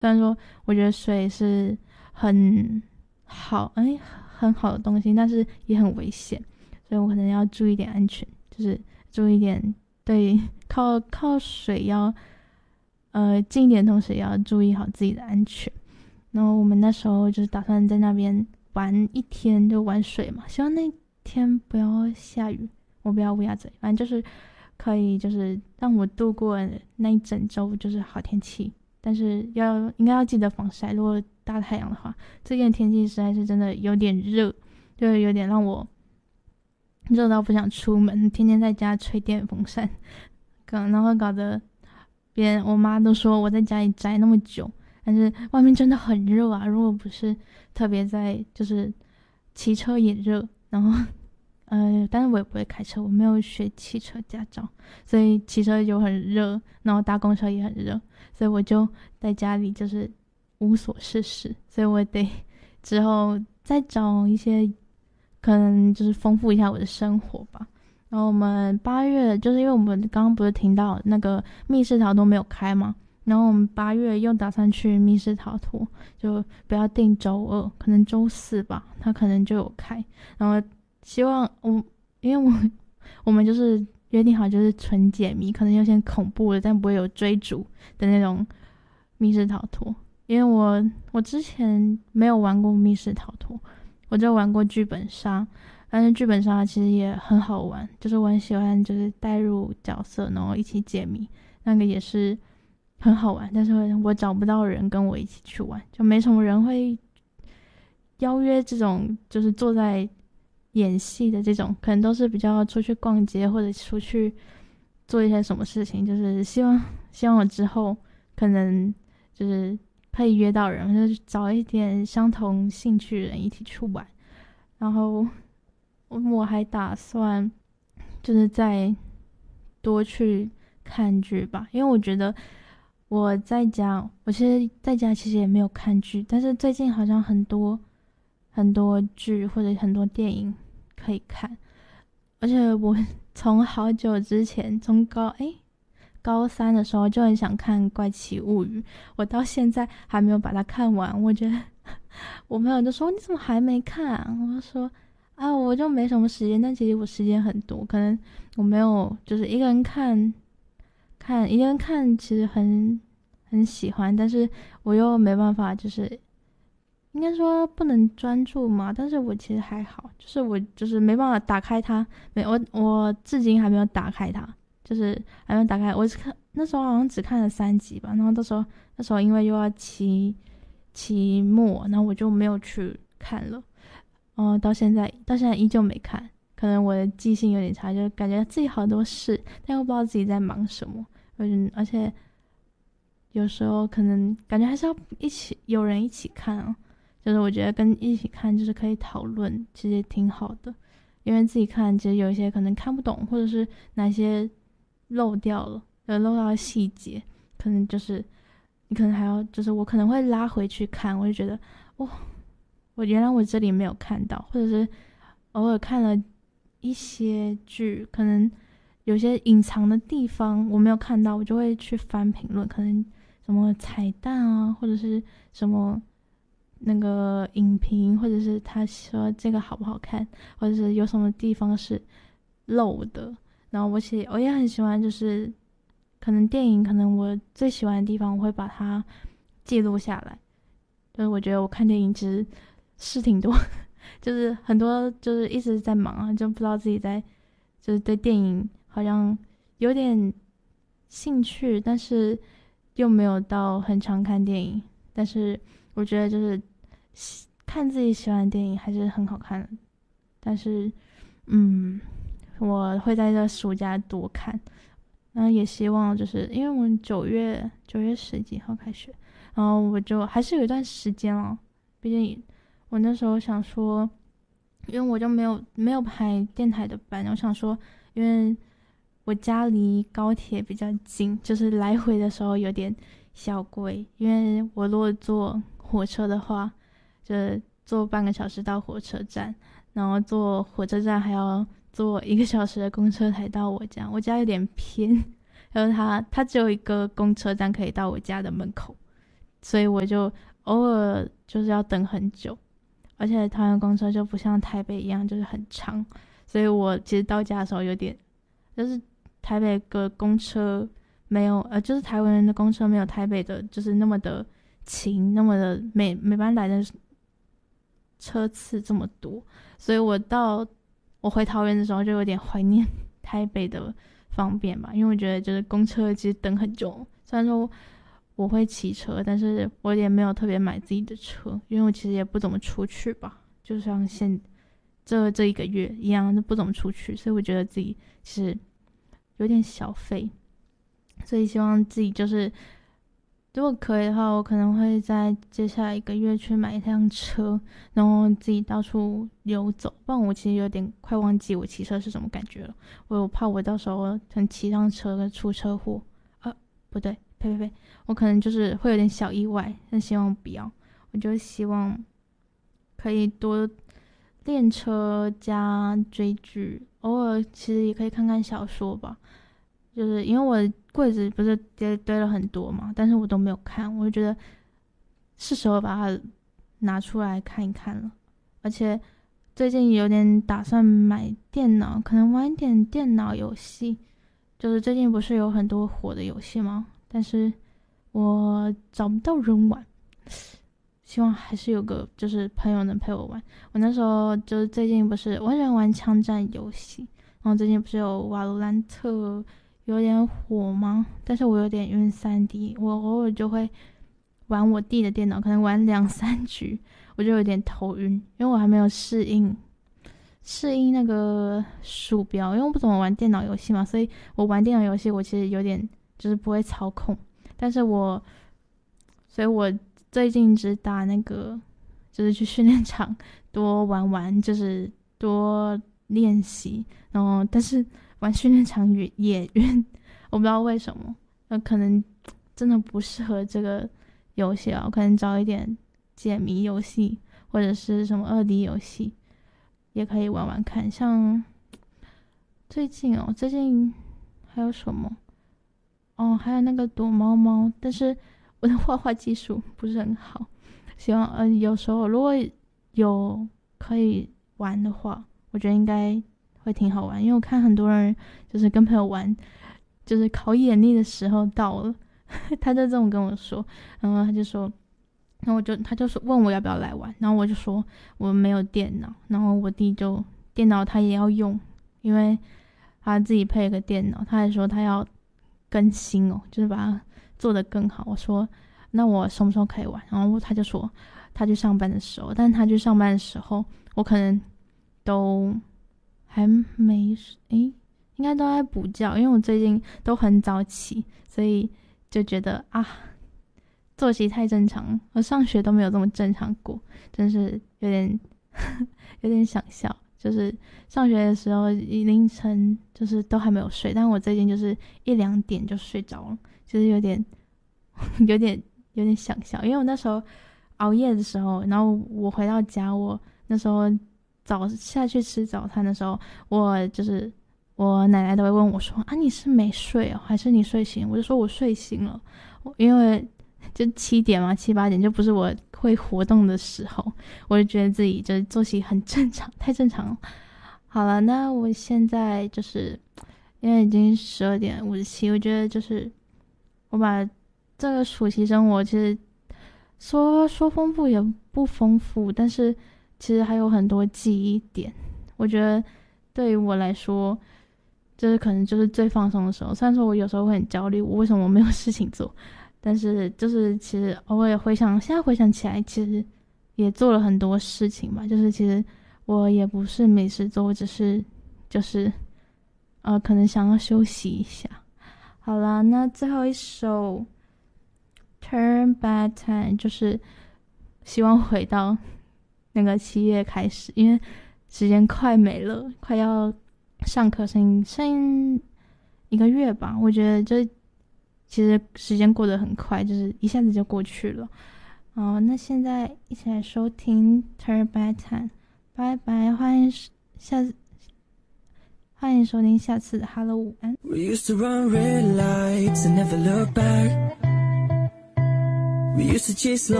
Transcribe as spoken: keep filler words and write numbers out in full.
虽然说我觉得水是很好，哎，很好的东西，但是也很危险，所以我可能要注意点安全，就是注意点，对，靠靠水要呃近一点，同时也要注意好自己的安全。然后我们那时候就是打算在那边玩一天，就玩水嘛，希望那天不要下雨，我不要乌鸦嘴，反正就是可以就是让我度过那一整周就是好天气。但是要应该要记得防晒，如果大太阳的话，最近的天气实在是真的有点热，就有点让我热到不想出门，天天在家吹电风扇，然后搞得别人我妈都说我在家里宅那么久，但是外面真的很热啊！如果不是特别在就是骑车也热，然后呃，但是我也不会开车，我没有学汽车驾照，所以骑车就很热，然后搭公车也很热，所以我就在家里就是无所事事，所以我得之后再找一些可能就是丰富一下我的生活吧。然后我们八月就是因为我们刚刚不是听到那个密室逃脱没有开吗？然后我们八月又打算去密室逃脱，就不要定周二，可能周四吧，他可能就有开。然后希望我，因为我我们就是约定好就是纯解谜，可能有些恐怖的，但不会有追逐的那种密室逃脱。因为我我之前没有玩过密室逃脱，我就玩过剧本杀，但是剧本杀其实也很好玩，就是我很喜欢就是带入角色，然后一起解谜，那个也是很好玩。但是我找不到人跟我一起去玩，就没什么人会邀约这种就是坐在演戏的这种，可能都是比较出去逛街或者出去做一些什么事情，就是希望希望我之后可能就是可以约到人，就是找一点相同兴趣的人一起去玩。然后我还打算就是再多去看剧吧，因为我觉得我在家，我其实在家其实也没有看剧，但是最近好像很多很多剧或者很多电影可以看，而且我从好久之前，从高诶高三的时候就很想看《怪奇物语》，我到现在还没有把它看完。我觉得我朋友就说你怎么还没看啊？我就说啊，我就没什么时间，但其实我时间很多，可能我没有就是一个人看看一个人看，其实很很喜欢，但是我又没办法，就是应该说不能专注嘛。但是我其实还好，就是我就是没办法打开它，没我我至今还没有打开它，就是还没有打开。我是看那时候好像只看了三集吧，然后到时候那时候因为又要期期末，然后我就没有去看了。哦、呃，到现在到现在依旧没看，可能我的记性有点差，就感觉自己好多事，但又不知道自己在忙什么。嗯，而且有时候可能感觉还是要一起有人一起看啊，就是我觉得跟一起看就是可以讨论，其实也挺好的。因为自己看其实有一些可能看不懂，或者是哪些漏掉了，有漏到的细节，可能就是你可能还要就是我可能会拉回去看，我就觉得哇、哦，我原来我这里没有看到，或者是偶尔看了一些剧，可能有些隐藏的地方我没有看到，我就会去翻评论，可能什么彩蛋啊，或者是什么那个影评，或者是他说这个好不好看，或者是有什么地方是漏的。然后我其实我也很喜欢，就是可能电影，可能我最喜欢的地方，我会把它记录下来。就是我觉得我看电影其实事挺多，就是很多就是一直在忙啊，就不知道自己在就是对电影好像有点兴趣，但是又没有到很常看电影。但是我觉得就是看自己喜欢的电影还是很好看的。但是嗯，我会在这暑假多看，然后也希望就是因为我们九月九月十几号开学，然后我就还是有一段时间了。毕竟我那时候想说，因为我就没有没有排电台的班，我想说，因为我家离高铁比较近，就是来回的时候有点小贵，因为我如果坐火车的话，就坐半个小时到火车站，然后坐火车站还要坐一个小时的公车才到我家。我家有点偏，然后它它只有一个公车站可以到我家的门口， 所以我就偶尔就是要等很久，而且桃园公车就不像台北一样就是很长，所以我其实到家的时候有点，就是台北的公车没有，呃，就是台湾人的公车没有台北的，就是那么的勤，那么的每每班来的车次这么多，所以我到我回桃园的时候就有点怀念台北的方便吧，因为我觉得就是公车其实等很久，虽然说我会骑车，但是我也没有特别买自己的车，因为我其实也不怎么出去吧，就像现这这一个月一样，就不怎么出去，所以我觉得自己其实有点小废，所以希望自己就是如果可以的话，我可能会在接下来一个月去买一辆车，然后自己到处游走。不然我其实有点快忘记我骑车是什么感觉了。我有怕我到时候可能骑上车出车祸，啊，不对，呸呸呸，我可能就是会有点小意外，但希望不要。我就希望可以多练车加追剧，偶尔其实也可以看看小说吧。就是因为我的柜子不是堆堆了很多嘛，但是我都没有看，我就觉得是时候把它拿出来看一看了。而且最近有点打算买电脑，可能玩一点电脑游戏。就是最近不是有很多火的游戏吗？但是我找不到人玩，希望还是有个就是朋友能陪我玩。我那时候就是最近不是我很喜欢玩枪战游戏，然后最近不是有瓦罗兰特有点火吗？但是我有点晕 三 D， 我偶尔就会玩我弟的电脑，可能玩两三局我就有点头晕，因为我还没有适应适应那个鼠标，因为我不怎么玩电脑游戏嘛，所以我玩电脑游戏我其实有点就是不会操控，但是我所以我最近只打那个就是去训练场多玩玩，就是多练习，然后但是玩训练场也也晕，我不知道为什么，那可能真的不适合这个游戏啊，我可能找一点解谜游戏或者是什么二 D 游戏也可以玩玩看。像最近哦，最近还有什么？哦，还有那个躲猫猫，但是我的画画技术不是很好，希望呃有时候如果有可以玩的话，我觉得应该会挺好玩，因为我看很多人就是跟朋友玩，就是考眼力的时候到了，他就这么跟我说，然后他就说，然后我就他就说问我要不要来玩，然后我就说我没有电脑，然后我弟就电脑他也要用，因为他自己配了个电脑，他还说他要更新哦，就是把它做得更好。我说那我什么时候可以玩？然后他就说他去上班的时候，但是他去上班的时候，我可能都还没诶，应该都在补觉，因为我最近都很早起，所以就觉得啊，作息太正常，我上学都没有这么正常过，真是有点有点想笑。就是上学的时候凌晨就是都还没有睡，但我最近就是一两点就睡着了，就是有点有点有点想笑，因为我那时候熬夜的时候，然后我回到家，我那时候早下去吃早餐的时候，我就是我奶奶都会问我说啊，你是没睡哦，还是你睡醒？我就说我睡醒了，因为就七点嘛，七八点就不是我会活动的时候，我就觉得自己就是作息很正常，太正常了。好了，那我现在就是因为已经十二点五十七，我觉得就是我把这个暑期生活其实说说丰富也不丰富，但是其实还有很多记忆点。我觉得对于我来说，就是可能就是最放松的时候。虽然说我有时候会很焦虑，我为什么没有事情做，但是就是其实偶尔回想，现在回想起来，其实也做了很多事情吧。就是其实我也不是没事做，我只是就是呃可能想要休息一下。好啦，那最后一首 Turn Back Time 就是希望回到那个七月开始，因为时间快没了，快要上课剩剩一个月吧。我觉得这其实时间过得很快，就是一下子就过去了。好，那现在一起来收听 Turn Back Time， 拜拜，欢迎下次欢迎收听下次的 Hello 午安。 We used to run red lights and never look back. We used to chase